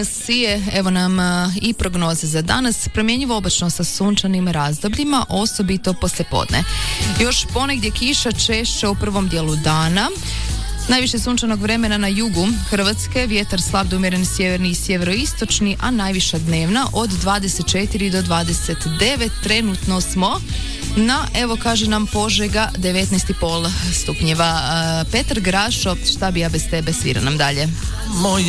Sije, evo nam i prognoze za danas. Promjenjivo oblačno sa sunčanim razdobljima, osobito poslijepodne. Još ponegdje kiša češće u prvom dijelu dana. Najviše sunčanog vremena na jugu Hrvatske, vjetar slab do umjeren sjeverni i sjeveroistočni, a najviša dnevna od 24 do 29. Trenutno smo na, evo kaže nam Požega, 19,5 stupnjeva. Petar Grašo, šta bi ja bez tebe, svira nam dalje.